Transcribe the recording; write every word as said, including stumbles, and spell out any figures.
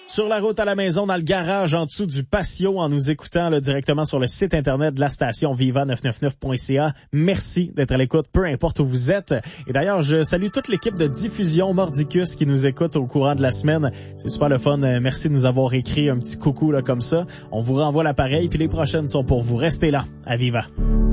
Sur la route à la maison, dans le garage, en dessous du patio, en nous écoutant là, directement sur le site internet de la station viva neuf cent quatre-vingt-neuf point c a. Merci d'être à l'écoute, peu importe où vous êtes. Et d'ailleurs, je salue toute l'équipe de diffusion Mordicus qui nous écoute au courant de la semaine. C'est super le fun. Merci de nous avoir écrit un petit coucou là comme ça. On vous renvoie l'appareil, puis les prochaines sont pour vous. Restez là, à Viva.